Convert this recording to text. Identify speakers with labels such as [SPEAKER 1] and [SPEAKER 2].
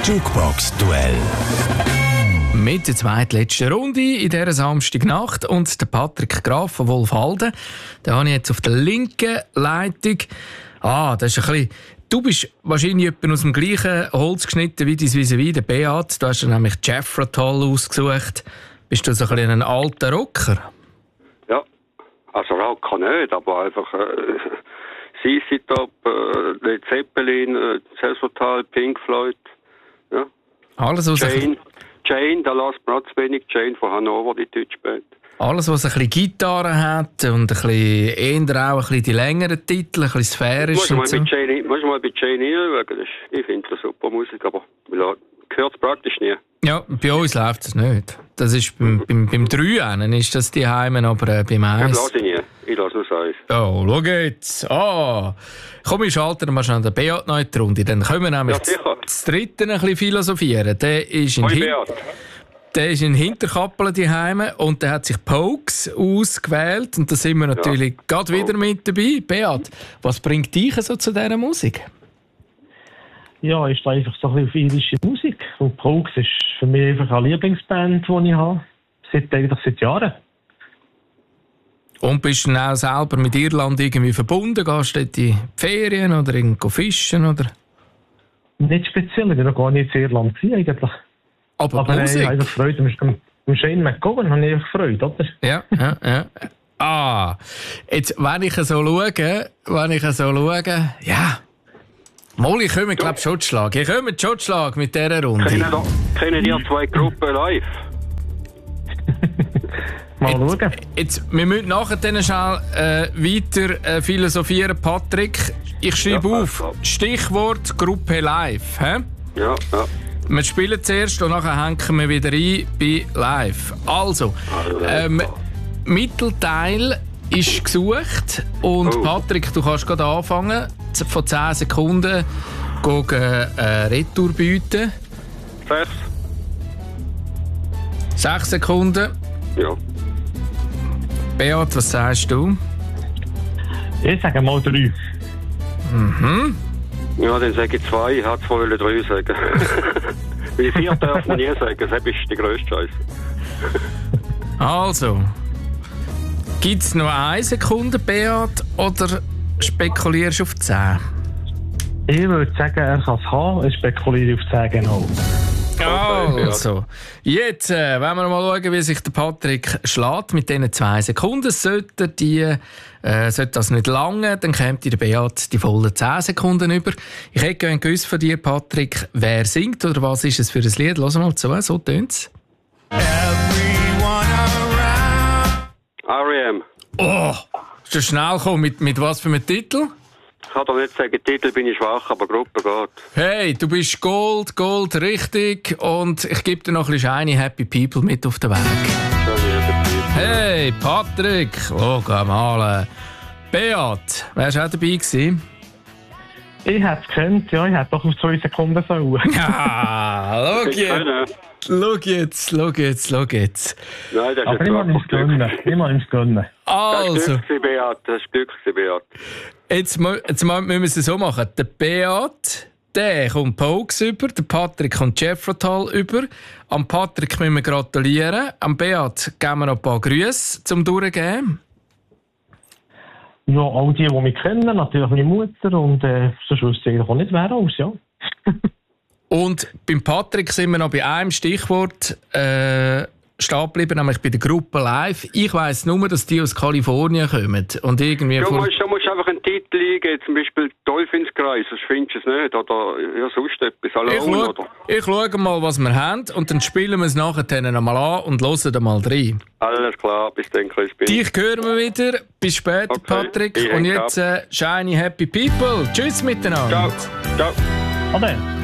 [SPEAKER 1] Jukebox-Duell.
[SPEAKER 2] Mit der zweitletzten Runde in dieser Samstagnacht und der Patrick Graf von Wolfhalden. Den habe ich jetzt auf der linken Leitung. Das ist ein bisschen... Du bist wahrscheinlich etwa aus dem gleichen Holz geschnitten wie dein vis-à-vis, der Beat. Du hast dir nämlich Jethro Tull ausgesucht. Bist du so ein bisschen ein alter Rocker?
[SPEAKER 3] Ja, also Rocker nicht, aber einfach CC Top, Led Zeppelin, Jethro Tull, Pink Floyd. Ja.
[SPEAKER 2] Alles, was
[SPEAKER 3] Jane, da lässt man zu wenig. Jane von Hannover, die deutsche Band. Alles,
[SPEAKER 2] was ein bisschen Gitarre hat und ein bisschen eher auch ein bisschen die längeren Titel, ein bisschen sphärisch.
[SPEAKER 3] Musst du mal bei Jane hinschauen. Ich finde das super Musik, aber gehört es praktisch nie.
[SPEAKER 2] Ja, bei uns läuft es nicht. Das ist beim 3 ist das die Heimen, aber beim 1...
[SPEAKER 3] Ich lasse ich nie. Ich lasse nur 1.
[SPEAKER 2] Oh, schau jetzt. Komm, ich schalte mal schnell den Beat noch in die Runde. Dann können wir nämlich das dritte ein bisschen philosophieren. Der ist in Hinterkappelen die Heime und der hat sich Pokes ausgewählt. Und da sind wir natürlich gerade wieder mit dabei. Beat, was bringt dich so zu dieser Musik?
[SPEAKER 4] Ja, ist einfach so ein bisschen auf irische Musik. Und Pokes ist für mich einfach eine Lieblingsband, die ich habe. Seit Jahren.
[SPEAKER 2] Und bist du dann auch selber mit Irland irgendwie verbunden? Gehst du dort in die Ferien oder irgendwo fischen? Oder?
[SPEAKER 4] Nicht speziell, ich war noch gar nicht in Irland eigentlich.
[SPEAKER 2] Aber Musik?
[SPEAKER 4] Ich habe Freude. Am Shane McGowan habe ich einfach Freude, oder?
[SPEAKER 2] Ja. Jetzt, wenn ich so schaue, ja. Mal, ich komme, glaube ich, Schottschlag. Ich komme Schottschlag mit dieser Runde.
[SPEAKER 3] Kennen die 2 Gruppen live?
[SPEAKER 4] Mal schauen.
[SPEAKER 2] Jetzt, wir müssen nachher dann schnell weiter philosophieren, Patrick. Ich schreibe auf, Stichwort Gruppe live. He?
[SPEAKER 3] Ja.
[SPEAKER 2] Wir spielen zuerst und nachher hängen wir wieder ein bei live. Also, Mittelteil ist gesucht und Patrick, du kannst gerade anfangen. Von 10 Sekunden Retour bieten. 6 Sekunden.
[SPEAKER 3] Ja.
[SPEAKER 2] Beat, was sagst du?
[SPEAKER 4] Ich sage mal 3.
[SPEAKER 2] Mhm.
[SPEAKER 3] Ja, dann sage ich 2. Ich hätte vorher 3 sagen. Weil 4 darf man nie sagen. Das ist die grösste Scheiße.
[SPEAKER 2] Also. Gibt es noch 1 Sekunde, Beat, oder spekulierst du auf 10?
[SPEAKER 4] Ich würde sagen, er kann es haben. Ich spekuliere auf 10 genau.
[SPEAKER 2] Also, jetzt wollen wir mal schauen, wie sich der Patrick schlägt mit diesen 2 Sekunden. Sollte das nicht lange, dann kommt der Beat die vollen 10 Sekunden über. Ich hätte gerne gewusst von dir, Patrick, wer singt oder was ist es für ein Lied? Lass mal zu, so tönt es.
[SPEAKER 3] R.E.M.
[SPEAKER 2] Oh, ist das schnell gekommen. Mit was für einem Titel?
[SPEAKER 3] Ich kann doch nicht sagen, Titel bin ich schwach, aber Gruppe geht.
[SPEAKER 2] Hey, du bist Gold, richtig. Und ich gebe dir noch ein bisschen Shiny Happy People mit auf den Weg. Hey, Patrick, schau mal. Beat, wärst du auch dabei gewesen?
[SPEAKER 4] Ich hätte es gekannt, ja, ich hätte doch auf 2 Sekunden sollen.
[SPEAKER 2] Ja, schau jetzt. Nein, das ist
[SPEAKER 4] aber ich muss es gönnen.
[SPEAKER 2] Also.
[SPEAKER 3] Das ist Glück, Beat.
[SPEAKER 2] Jetzt müssen wir es so machen. Der Beat, der kommt Pokes über, der Patrick kommt Jethro Tull über. Am Patrick müssen wir gratulieren. Am Beat geben wir noch ein paar Grüße zum Durchgeben.
[SPEAKER 4] Ja, all die mich kennen, natürlich meine Mutter und sonst wüsste ich auch nicht, wer alles, ja.
[SPEAKER 2] Und beim Patrick sind wir noch bei einem Stichwort stehen geblieben, nämlich bei der Gruppe Live. Ich weiss nur, dass die aus Kalifornien kommen. Und irgendwie
[SPEAKER 3] du musst einfach einen Titel eingeben, zum Beispiel Teufelskreis, sonst findest du es nicht. Oder sonst etwas.
[SPEAKER 2] Ich schaue mal, was wir haben und dann spielen wir es nachher nochmal an und hören mal rein.
[SPEAKER 3] Alles klar, bis dann, Crispin.
[SPEAKER 2] Dich hören wir wieder. Bis später, okay, Patrick. Und jetzt Shiny Happy People. Tschüss miteinander.
[SPEAKER 3] Ciao.
[SPEAKER 4] Ade.